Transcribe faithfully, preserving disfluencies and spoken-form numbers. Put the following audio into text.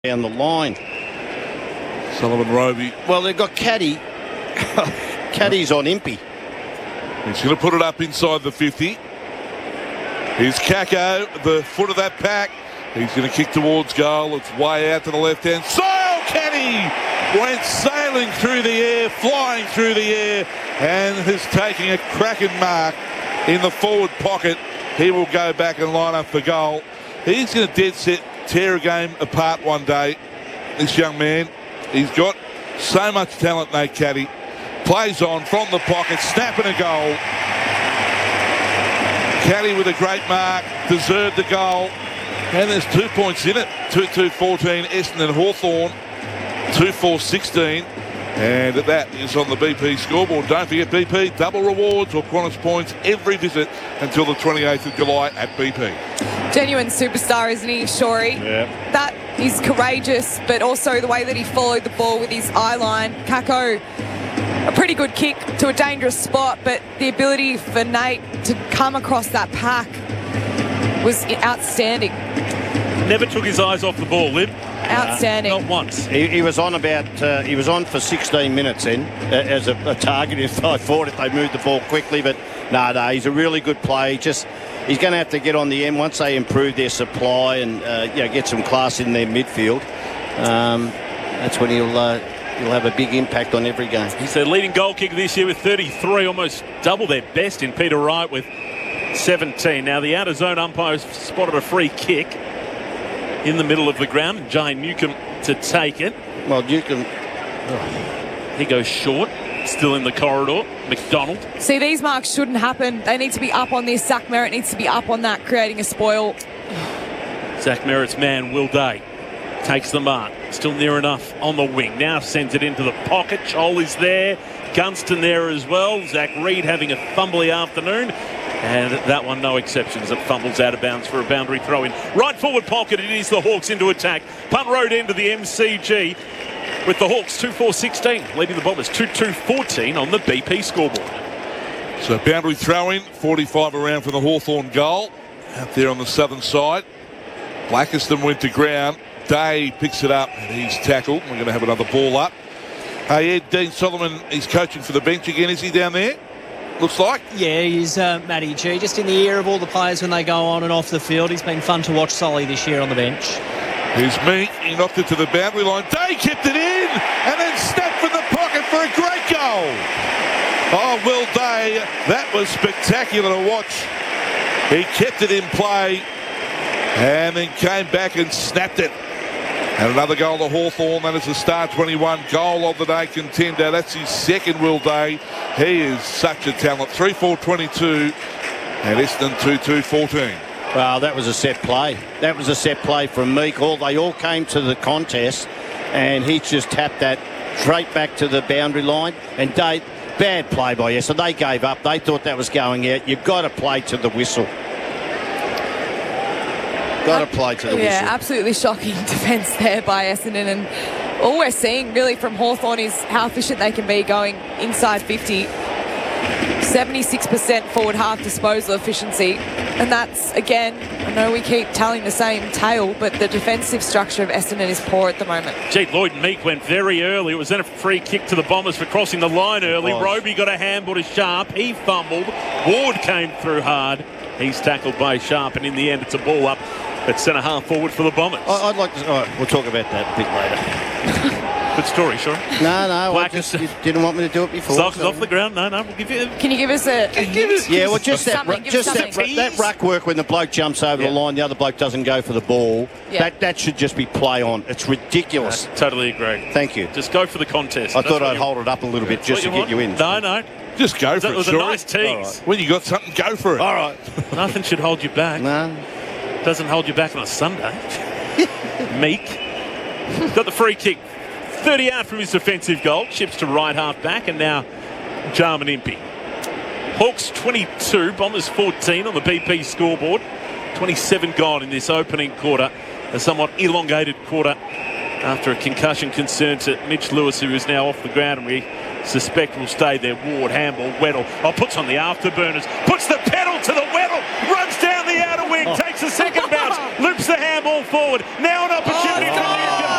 down the line. Sullivan Roby. Well, they've got Caddy. Caddy's on Impey. He's going to put it up inside the fifty. Here's Kako, the foot of that pack. He's going to kick towards goal. It's way out to the left-hand side. Caddy went sailing through the air, flying through the air, and is taking a cracking mark in the forward pocket. He will go back and line up for goal. He's going to dead set tear a game apart one day. This young man, he's got so much talent, Nate Caddy. Plays on from the pocket, snapping a goal. Caddy with a great mark, deserved the goal. And there's two points in it. two two fourteen, Essendon Hawthorn. two four sixteen. And that is on the B P scoreboard. Don't forget B P, double rewards or Qantas points every visit until the twenty-eighth of July at B P. Genuine superstar, isn't he, Shorey? Yeah. That is courageous, but also the way that he followed the ball with his eye line. Kako, a pretty good kick to a dangerous spot, but the ability for Nate to come across that pack was outstanding. Never took his eyes off the ball, Lib. Outstanding. Uh, not once. He, he was on about. Uh, he was on for sixteen minutes then uh, as a, a target. If I thought if they moved the ball quickly, but no, no, he's a really good play. Just he's going to have to get on the end once they improve their supply and uh, you know, get some class in their midfield. Um, that's when he'll uh, he'll have a big impact on every game. He's their leading goal kicker this year with thirty-three, almost double their best in Peter Wright with seventeen. Now the outer zone umpire spotted a free kick in the middle of the ground, and Jay Newcomb to take it. Well, Newcomb. Oh. He goes short, still in the corridor. McDonald. See, these marks shouldn't happen. They need to be up on this. Zach Merritt needs to be up on that, creating a spoil. Zach Merritt's man, Will Day, takes the mark. Still near enough on the wing. Now sends it into the pocket. Chol is there. Gunston there as well. Zach Reid having a fumbly afternoon. And that one, no exceptions. It fumbles out of bounds for a boundary throw in. Right forward pocket, it is the Hawks into attack. Punt road end of the M C G with the Hawks two four sixteen, leading the Bombers two two fourteen on the B P scoreboard. So boundary throw in, forty-five around for the Hawthorn goal. Out there on the southern side. Blackiston went to ground. Day picks it up and he's tackled. We're going to have another ball up. Hey, Ed, Dean Solomon, he's coaching for the bench again. Is he down there? Looks like. Yeah, he's uh, Matty G. Just in the ear of all the players when they go on and off the field. He's been fun to watch Solly this year on the bench. Here's Meek. He knocked it to the boundary line. Day kept it in and then snapped from the pocket for a great goal. Oh, Will Day. That was spectacular to watch. He kept it in play and then came back and snapped it. And another goal to Hawthorn. That is the Star twenty-one goal of the day contender. That's his second, Will Day. He is such a talent. three four twenty-two and Essendon two two fourteen. Well, that was a set play. That was a set play from Meek. All they all came to the contest, and he just tapped that straight back to the boundary line. And Dave, bad play by Essendon. They gave up. They thought that was going out. You've got to play to the whistle. Got to play to the yeah, whistle. absolutely shocking defence there by Essendon. And all we're seeing really from Hawthorn is how efficient they can be going inside fifty. seventy-six percent forward half disposal efficiency. And that's, again, I know we keep telling the same tale, but the defensive structure of Essendon is poor at the moment. Gee, Lloyd Meek went very early. It was then a free kick to the Bombers for crossing the line early. Roby got a handball to Sharp. He fumbled. Ward came through hard. He's tackled by Sharp, and in the end, it's a ball up at centre half forward for the Bombers. I'd like to. All right, we'll talk about that a bit later. Good story, sure. No, no, I just you didn't want me to do it before. Socks so. off the ground. No, no, we'll give you. Can you give us a, a hint? Yeah, well, just that, something, just that, something. that ruck work when the bloke jumps over Yeah. the line, the other bloke doesn't go for the ball. Yeah. That that should just be play on. It's ridiculous. I totally agree. Thank you. Just go for the contest. I That's thought what I'd you- hold it up a little bit just what to you get you in. want. No, no. Just go for That it, was a Shorey. nice tease. When you got something, go for it. All right. Nothing should hold you back. No. Doesn't hold you back on a Sunday. Meek. Got the free kick. thirty out from his defensive goal. Chips to right half back, and now Jarman Impey. Hawks twenty-two, Bombers fourteen on the B P scoreboard. twenty-seven gone in this opening quarter. A somewhat elongated quarter after a concussion concern to Mitch Lewis, who is now off the ground, and we suspect will stay there. Ward, handball, Weddle. Oh, puts on the afterburners. Puts the pedal to the Weddle. Runs down the outer wing. Oh. Takes gets a second bounce, loops the handball forward. Now an opportunity Oh, for God. Newcombe.